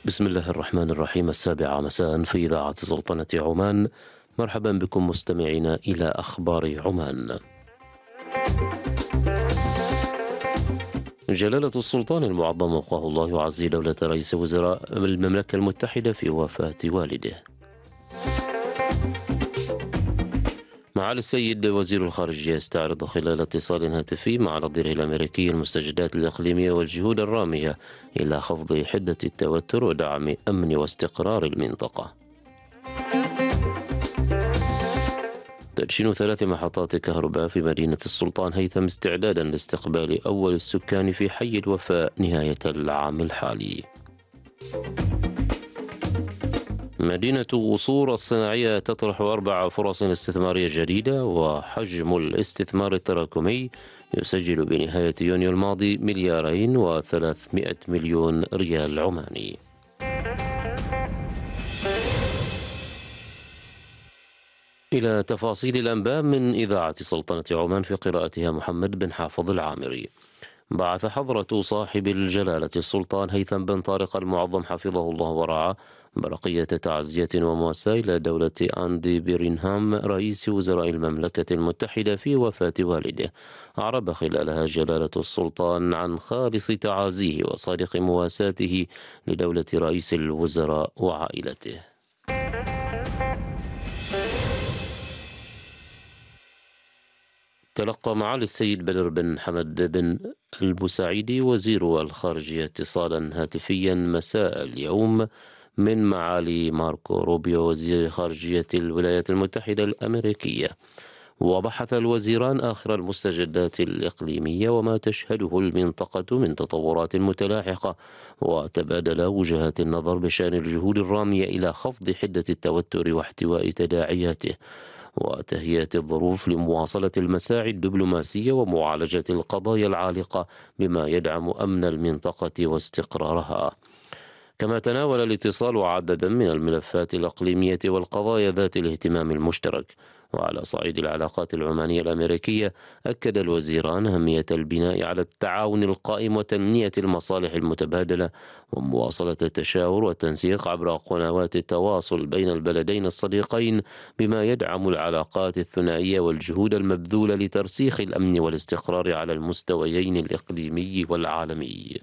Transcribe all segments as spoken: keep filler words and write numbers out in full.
بسم الله الرحمن الرحيم. السابعة مساء في إذاعة سلطنة عمان. مرحبا بكم مستمعينا إلى أخبار عمان. جلالة السلطان المعظم وقاه الله يعزي دولة رئيس وزراء المملكة المتحدة في وفاة والده. معالي السيد وزير الخارجية يستعرض خلال اتصال هاتفي مع نظيره الأمريكي المستجدات الإقليمية والجهود الرامية إلى خفض حدة التوتر ودعم أمن واستقرار المنطقة. تدشين ثلاث محطات كهرباء في مدينة السلطان هيثم استعدادا لاستقبال أول السكان في حي الوفاء نهاية العام الحالي. مدينة وصور الصناعية تطرح أربع فرص استثمارية جديدة، وحجم الاستثمار التراكمي يسجل بنهاية يونيو الماضي مليارين وثلاثمائة مليون ريال عماني. إلى تفاصيل الأنباء من إذاعة سلطنة عمان في قراءتها محمد بن حافظ العامري. بعث حضرة صاحب الجلالة السلطان هيثم بن طارق المعظم حفظه الله ورعاه برقية تعزية ومواساة إلى دولة أندي بيرينهام رئيس وزراء المملكة المتحدة في وفاة والده. أعرب خلالها جلالة السلطان عن خالص تعازيه وصادق مواساته لدولة رئيس الوزراء وعائلته. تلقى معالي السيد بدر بن حمد بن البوسعيدي وزير الخارجية اتصالا هاتفيا مساء اليوم من معالي ماركو روبيو وزير خارجية الولايات المتحدة الأمريكية، وبحث الوزيران آخر المستجدات الإقليمية وما تشهده المنطقة من تطورات متلاحقة، وتبادلا وجهات النظر بشأن الجهود الرامية إلى خفض حدة التوتر واحتواء تداعياته وتهيئة الظروف لمواصلة المساعي الدبلوماسية ومعالجة القضايا العالقة بما يدعم أمن المنطقة واستقرارها. كما تناول الاتصال عددا من الملفات الإقليمية والقضايا ذات الاهتمام المشترك. وعلى صعيد العلاقات العمانية الأمريكية، أكد الوزيران أهمية البناء على التعاون القائم وتنمية المصالح المتبادلة ومواصلة التشاور والتنسيق عبر قنوات التواصل بين البلدين الصديقين بما يدعم العلاقات الثنائية والجهود المبذولة لترسيخ الأمن والاستقرار على المستويين الإقليمي والعالمي.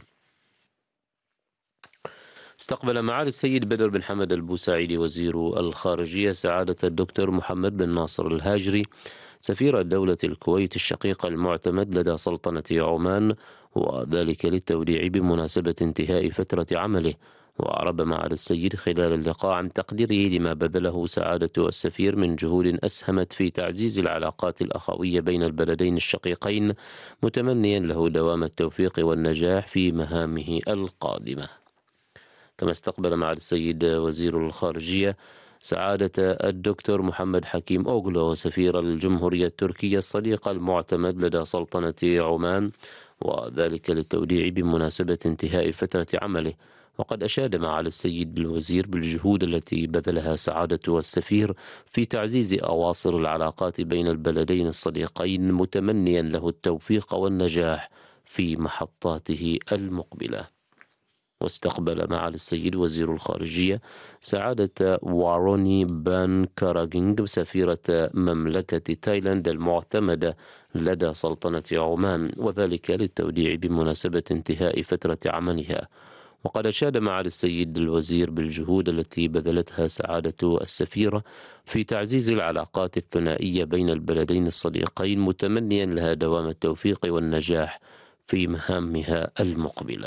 استقبل معالي السيد بدر بن حمد البوسعيدي وزير الخارجية سعادة الدكتور محمد بن ناصر الهاجري سفير دولة الكويت الشقيقة المعتمد لدى سلطنة عمان، وذلك للتوديع بمناسبة انتهاء فترة عمله. وأعرب معالي السيد خلال اللقاء عن تقديره لما بذله سعادة السفير من جهود أسهمت في تعزيز العلاقات الأخوية بين البلدين الشقيقين، متمنيا له دوام التوفيق والنجاح في مهامه القادمة. كما استقبل معالي السيد وزير الخارجية سعادة الدكتور محمد حكيم أوغلو سفير الجمهورية التركية الصديقة المعتمد لدى سلطنة عمان، وذلك للتوديع بمناسبة انتهاء فترة عمله. وقد أشاد معالي السيد الوزير بالجهود التي بذلها سعادة السفير في تعزيز أواصر العلاقات بين البلدين الصديقين، متمنيا له التوفيق والنجاح في محطاته المقبلة. واستقبل معالي السيد وزير الخارجية سعادة واروني بان كاراجينغ سفيرة مملكة تايلاند المعتمدة لدى سلطنة عمان، وذلك للتوديع بمناسبة انتهاء فترة عملها. وقد أشاد معالي السيد الوزير بالجهود التي بذلتها سعادة السفيرة في تعزيز العلاقات الثنائية بين البلدين الصديقين، متمنيا لها دوام التوفيق والنجاح في مهامها المقبلة.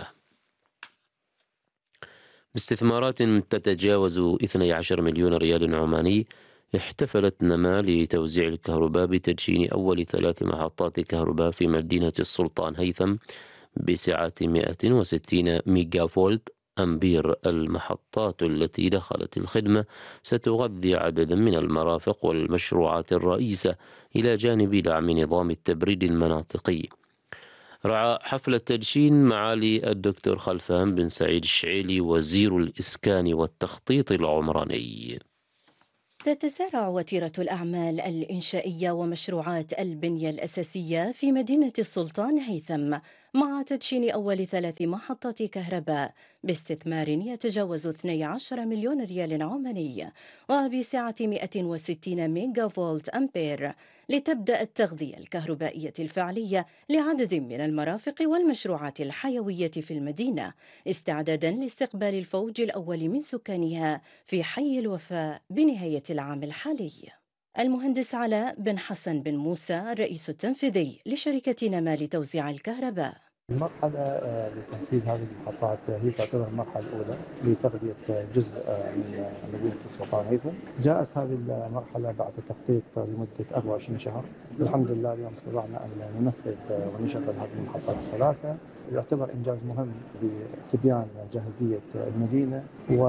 باستثمارات تتجاوز اثني عشر مليون ريال عماني، احتفلت نما لتوزيع الكهرباء بتدشين أول ثلاث محطات كهرباء في مدينة السلطان هيثم بسعة مئة وستين ميجا فولت أمبير. المحطات التي دخلت الخدمة ستغذي عددا من المرافق والمشروعات الرئيسة إلى جانب دعم نظام التبريد المناطقي. رعى حفل التدشين معالي الدكتور خلفان بن سعيد الشعيلي وزير الإسكان والتخطيط العمراني. تتسارع وتيرة الأعمال الإنشائية ومشروعات البنية الأساسية في مدينة السلطان هيثم مع تدشين أول ثلاث محطات كهرباء باستثمار يتجاوز اثني عشر مليون ريال عماني وبسعة مئة وستين ميجا فولت أمبير، لتبدأ التغذية الكهربائية الفعلية لعدد من المرافق والمشروعات الحيوية في المدينة، استعدادا لاستقبال الفوج الأول من سكانها في حي الوفاء بنهاية العام الحالي. المهندس علاء بن حسن بن موسى الرئيس التنفيذي لشركة نما لتوزيع الكهرباء. المرحلة آه، لتنفيذ هذه المحطات آه، هي تعتبر المرحلة الأولى لتغذية جزء آه، من مدينة السلطان هيثم. جاءت هذه المرحلة بعد تخطيط لمدة أربعة وعشرين شهر. الحمد لله اليوم استطعنا أن ننفذ آه، ونشغل هذه المحطات الثلاثة. يعتبر إنجاز مهم لتبيان جاهزية المدينة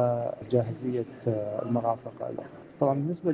وجاهزية آه، المرافق الأخرى. طبعا بالنسبة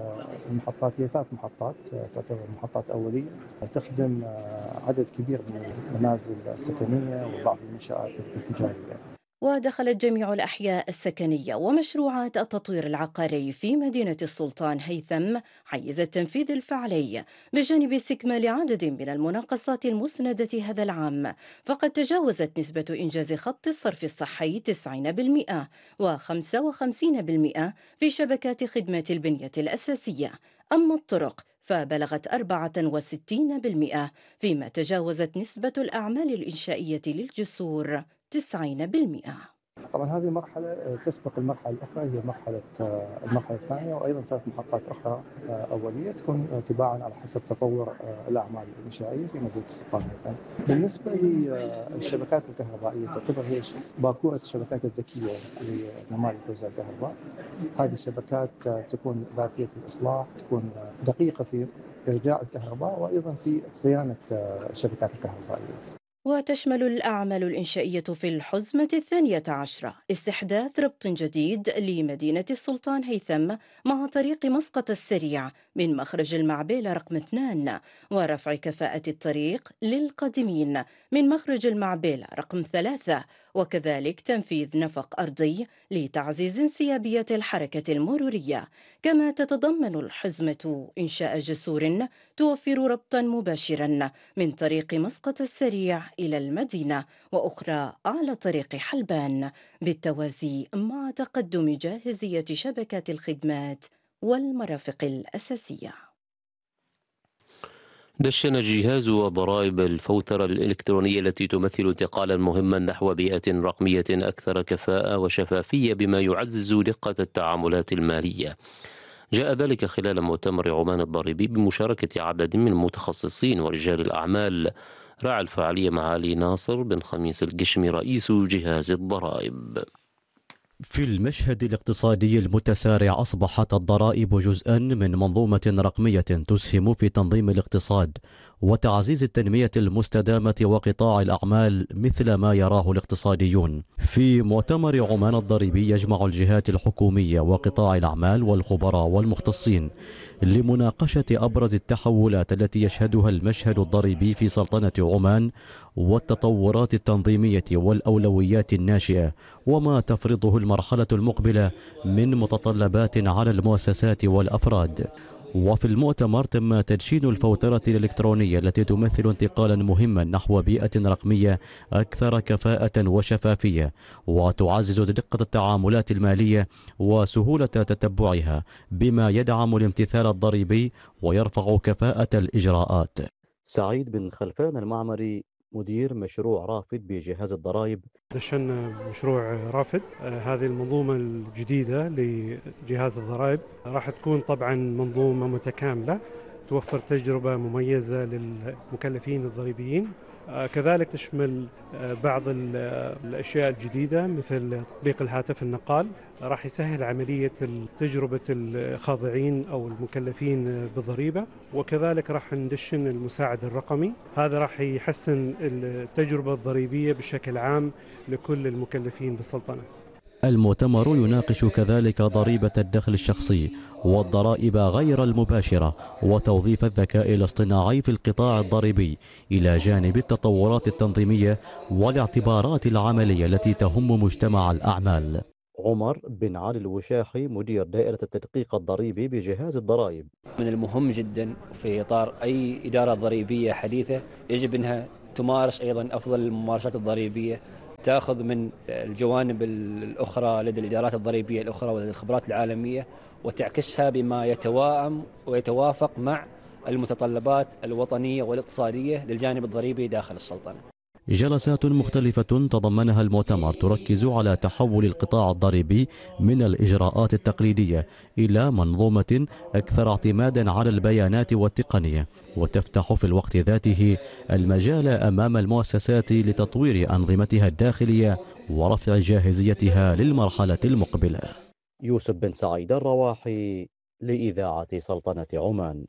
للمحطات هي ثلاث محطات تعتبر محطات أولية تخدم عدد كبير من المنازل السكنية وبعض المنشآت التجارية. ودخلت جميع الأحياء السكنية ومشروعات التطوير العقاري في مدينة السلطان هيثم حيز التنفيذ الفعلي، بجانب استكمال عدد من المناقصات المسندة هذا العام. فقد تجاوزت نسبة إنجاز خط الصرف الصحي تسعين بالمئة وخمسة وخمسين بالمئة في شبكات خدمات البنية الأساسية. أما الطرق فبلغت أربعة وستين بالمئة، فيما تجاوزت نسبة الأعمال الإنشائية للجسور تسعين بالمئة. طبعا هذه المرحلة تسبق المرحلة الأخرى، هي مرحلة المرحلة الثانية، وأيضا ثلاث محطات أخرى أولية تكون تباعا على حسب تطور الأعمال الإنشائية في مدينة السلطان. بالنسبة للشبكات الكهربائية تعتبر هي باكورة الشبكات الذكية لنماذج توزيع الكهرباء. هذه الشبكات تكون ذاتية الإصلاح، تكون دقيقة في إرجاع الكهرباء وأيضا في صيانة الشبكات الكهربائية. وتشمل الأعمال الإنشائية في الحزمة الثانية عشرة استحداث ربط جديد لمدينة السلطان هيثم مع طريق مسقط السريع من مخرج المعبيلة رقم اثنان، ورفع كفاءة الطريق للقادمين من مخرج المعبيلة رقم ثلاثة، وكذلك تنفيذ نفق أرضي لتعزيز انسيابية الحركة المرورية. كما تتضمن الحزمة إنشاء جسور توفر ربطا مباشرا من طريق مسقط السريع إلى المدينة، وأخرى على طريق حلبان، بالتوازي مع تقدم جاهزية شبكات الخدمات والمرافق الأساسية. دشن جهاز ضرائب الفوترة الإلكترونية التي تمثل انتقالا مهما نحو بيئة رقمية أكثر كفاءة وشفافية بما يعزز دقة التعاملات المالية. جاء ذلك خلال مؤتمر عمان الضريبي بمشاركة عدد من المتخصصين ورجال الأعمال. راعى الفعالية معالي ناصر بن خميس القشمي رئيس جهاز الضرائب. في المشهد الاقتصادي المتسارع أصبحت الضرائب جزءا من منظومة رقمية تسهم في تنظيم الاقتصاد وتعزيز التنمية المستدامة وقطاع الأعمال مثل ما يراه الاقتصاديون. في مؤتمر عمان الضريبي يجمع الجهات الحكومية وقطاع الأعمال والخبراء والمختصين لمناقشة أبرز التحولات التي يشهدها المشهد الضريبي في سلطنة عمان والتطورات التنظيمية والأولويات الناشئة وما تفرضه المرحلة المقبلة من متطلبات على المؤسسات والأفراد. وفي المؤتمر تم تدشين الفوترة الإلكترونية التي تمثل انتقالا مهما نحو بيئة رقمية أكثر كفاءة وشفافية وتعزز دقة التعاملات المالية وسهولة تتبعها بما يدعم الامتثال الضريبي ويرفع كفاءة الإجراءات. سعيد بن خلفان المعمري مدير مشروع رافد بجهاز الضرائب. دشنا مشروع رافد، آه هذه المنظومة الجديدة لجهاز الضرائب راح تكون طبعا منظومة متكاملة توفر تجربة مميزة للمكلفين الضريبيين، آه كذلك تشمل آه بعض الأشياء الجديدة مثل تطبيق الهاتف النقال راح يسهل عملية تجربة الخاضعين أو المكلفين بالضريبة، وكذلك راح ندشن المساعد الرقمي، هذا راح يحسن التجربة الضريبية بشكل عام لكل المكلفين بالسلطنة. المؤتمر يناقش كذلك ضريبة الدخل الشخصي والضرائب غير المباشرة وتوظيف الذكاء الاصطناعي في القطاع الضريبي إلى جانب التطورات التنظيمية والاعتبارات العملية التي تهم مجتمع الأعمال. عمر بن علي الوشاحي مدير دائرة التدقيق الضريبي بجهاز الضرائب. من المهم جدا في إطار أي إدارة ضريبية حديثة يجب أنها تمارس أيضا أفضل الممارسات الضريبية، تأخذ من الجوانب الأخرى لدى الإدارات الضريبية الأخرى ولدى الخبرات العالمية وتعكسها بما يتوائم ويتوافق مع المتطلبات الوطنية والاقتصادية للجانب الضريبي داخل السلطنة. جلسات مختلفة تضمنها المؤتمر تركز على تحول القطاع الضريبي من الإجراءات التقليدية إلى منظومة أكثر اعتمادا على البيانات والتقنية، وتفتح في الوقت ذاته المجال أمام المؤسسات لتطوير أنظمتها الداخلية ورفع جاهزيتها للمرحلة المقبلة. يوسف بن سعيد الرواحي لإذاعة سلطنة عمان.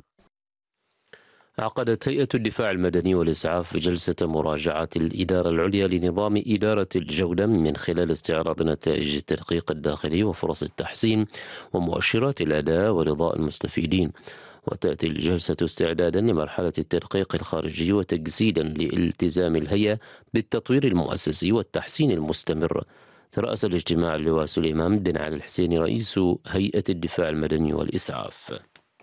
عقدت هيئة الدفاع المدني والإسعاف جلسة مراجعة الإدارة العليا لنظام إدارة الجودة من خلال استعراض نتائج التدقيق الداخلي وفرص التحسين ومؤشرات الأداء ورضاء المستفيدين. وتأتي الجلسة استعدادا لمرحلة التدقيق الخارجي وتجسيدا لالتزام الهيئة بالتطوير المؤسسي والتحسين المستمر. ترأس الاجتماع اللواء سليمان بن علي الحسيني رئيس هيئة الدفاع المدني والإسعاف.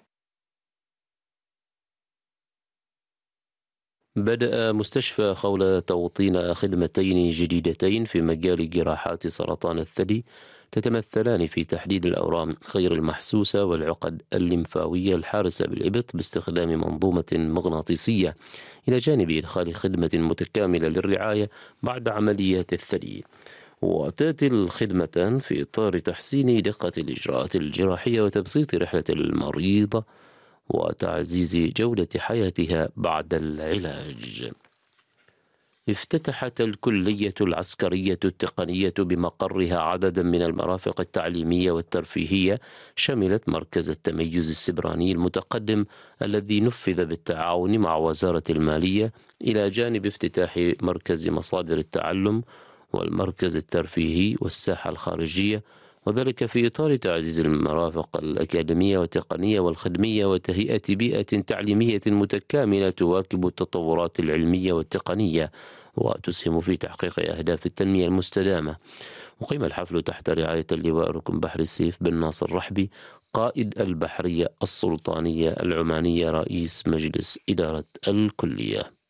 بدأ مستشفى خولة توطين خدمتين جديدتين في مجال جراحات سرطان الثدي تتمثلان في تحديد الأورام غير المحسوسة والعقد الليمفاوية الحارسة بالإبط باستخدام منظومة مغناطيسية، إلى جانب إدخال خدمة متكاملة للرعاية بعد عمليات الثدي. وتأتي الخدمة في إطار تحسين دقة الإجراءات الجراحية وتبسيط رحلة المريضة وتعزيز جودة حياتها بعد العلاج. افتتحت الكلية العسكرية التقنية بمقرها عددا من المرافق التعليمية والترفيهية، شملت مركز التميز السبراني المتقدم الذي نفذ بالتعاون مع وزارة المالية، إلى جانب افتتاح مركز مصادر التعلم والمركز الترفيهي والساحة الخارجية، وذلك في إطار تعزيز المرافق الأكاديمية والتقنية والخدمية وتهيئة بيئة تعليمية متكاملة تواكب التطورات العلمية والتقنية وتسهم في تحقيق أهداف التنمية المستدامة. وقيم الحفل تحت رعاية اللواء ركن بحر السيف بن ناصر رحبي قائد البحرية السلطانية العمانية رئيس مجلس إدارة الكلية.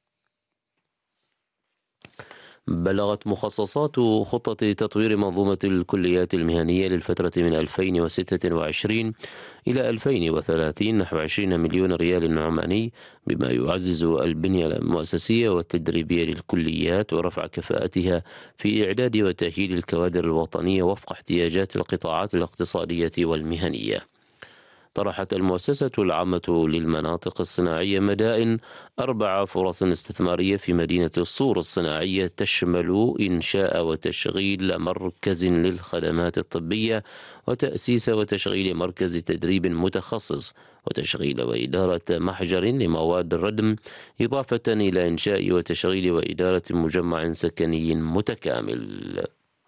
بلغت مخصصات خطة تطوير منظومة الكليات المهنية للفترة من ألفين وستة وعشرين إلى ألفين وثلاثين نحو عشرين مليون ريال عماني، بما يعزز البنية المؤسسية والتدريبية للكليات ورفع كفاءتها في إعداد وتأهيل الكوادر الوطنية وفق احتياجات القطاعات الاقتصادية والمهنية. طرحت المؤسسة العامة للمناطق الصناعية مدائن أربع فرص استثمارية في مدينة الصور الصناعية، تشمل إنشاء وتشغيل مركز للخدمات الطبية وتأسيس وتشغيل مركز تدريب متخصص وتشغيل وإدارة محجر لمواد الردم، إضافة إلى إنشاء وتشغيل وإدارة مجمع سكني متكامل.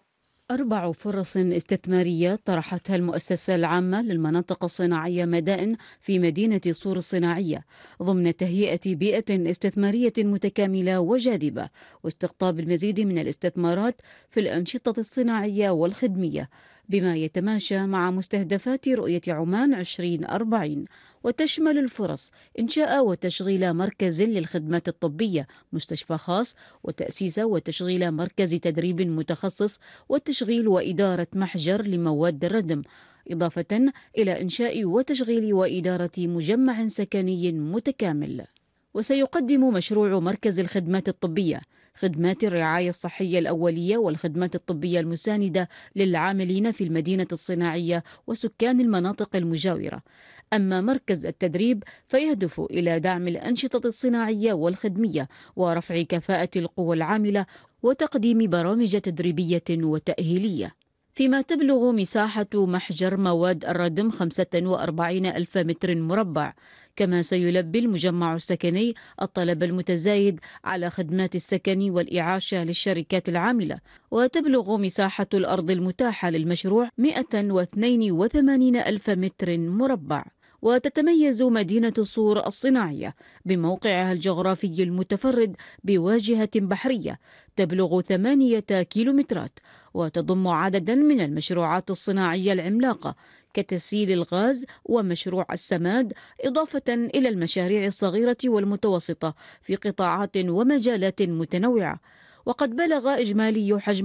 أربع فرص استثمارية طرحتها المؤسسة العامة للمناطق الصناعية مدائن في مدينة صور الصناعية، ضمن تهيئة بيئة استثمارية متكاملة وجاذبة واستقطاب المزيد من الاستثمارات في الأنشطة الصناعية والخدمية، بما يتماشى مع مستهدفات رؤية عمان عشرين أربعين. وتشمل الفرص إنشاء وتشغيل مركز للخدمات الطبية، مستشفى خاص، وتأسيس وتشغيل مركز تدريب متخصص، وتشغيل وإدارة محجر لمواد الردم، إضافة إلى إنشاء وتشغيل وإدارة مجمع سكني متكامل. وسيقدم مشروع مركز الخدمات الطبية خدمات الرعاية الصحية الأولية والخدمات الطبية المساندة للعاملين في المدينة الصناعية وسكان المناطق المجاورة. أما مركز التدريب فيهدف إلى دعم الأنشطة الصناعية والخدمية ورفع كفاءة القوى العاملة وتقديم برامج تدريبية وتأهيلية. فيما تبلغ مساحة محجر مواد الردم خمسة وأربعين ألف متر مربع. كما سيلبي المجمع السكني الطلب المتزايد على خدمات السكن والإعاشة للشركات العاملة، وتبلغ مساحة الأرض المتاحة للمشروع مئة واثنين وثمانين ألف متر مربع. وتتميز مدينة صور الصناعية بموقعها الجغرافي المتفرد بواجهة بحرية تبلغ ثمانية كيلومترات، وتضم عددا من المشروعات الصناعية العملاقة كتسييل الغاز ومشروع السماد، إضافة إلى المشاريع الصغيرة والمتوسطة في قطاعات ومجالات متنوعة. وقد بلغ إجمالي حجم